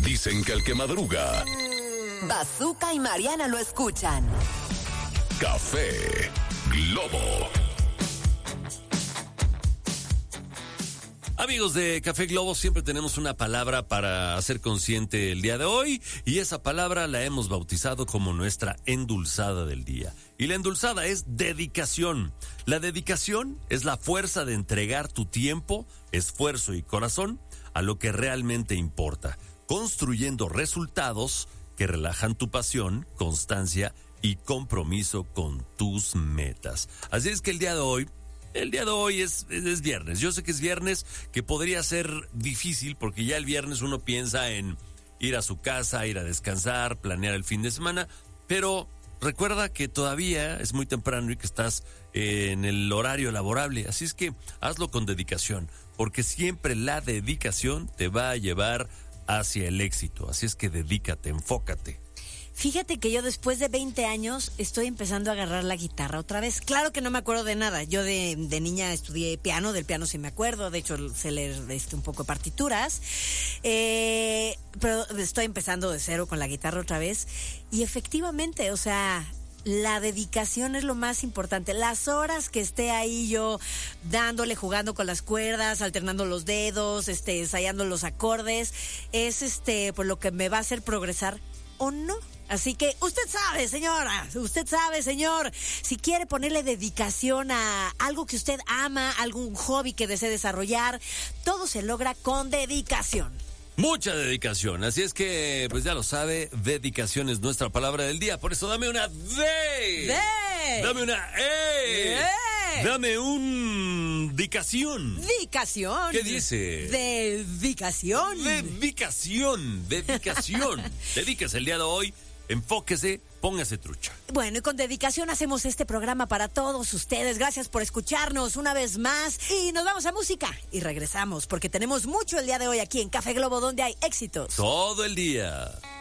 Dicen que el que madruga, Bazooka y Mariana lo escuchan. Café Globo. Amigos de Café Globo, siempre tenemos una palabra para hacer consciente el día de hoy, y esa palabra la hemos bautizado como nuestra endulzada del día. Y la endulzada es dedicación. La dedicación es la fuerza de entregar tu tiempo, esfuerzo y corazón a lo que realmente importa, construyendo resultados que relajan tu pasión, constancia y compromiso con tus metas. Así es que el día de hoy es viernes. Yo sé que es viernes, que podría ser difícil porque ya el viernes uno piensa en ir a su casa, ir a descansar, planear el fin de semana, pero recuerda que todavía es muy temprano y que estás en el horario laborable, así es que hazlo con dedicación, porque siempre la dedicación te va a llevar hacia el éxito, así es que dedícate, enfócate. Fíjate que yo después de 20 años estoy empezando a agarrar la guitarra otra vez. Claro que no me acuerdo de nada. Yo de niña estudié piano, del piano sí me acuerdo. De hecho, sé leer un poco partituras. Pero estoy empezando de cero con la guitarra otra vez. Y efectivamente, o sea, la dedicación es lo más importante. Las horas que esté ahí yo dándole, jugando con las cuerdas, alternando los dedos, ensayando los acordes, es por lo que me va a hacer progresar o no. Así que usted sabe, señora, usted sabe, señor, si quiere ponerle dedicación a algo que usted ama, algún hobby que desee desarrollar, todo se logra con dedicación. Mucha dedicación, así es que, pues ya lo sabe, dedicación es nuestra palabra del día, por eso dame una D. Dame una E. Dame un dicación. Dicación. ¿Qué dice? Dedicación. Dedicación. Dedíquese el día de hoy, enfóquese, póngase trucha. Bueno, y con dedicación hacemos este programa para todos ustedes. Gracias por escucharnos una vez más. Y nos vamos a música y regresamos porque tenemos mucho el día de hoy aquí en Café Globo, donde hay éxitos todo el día.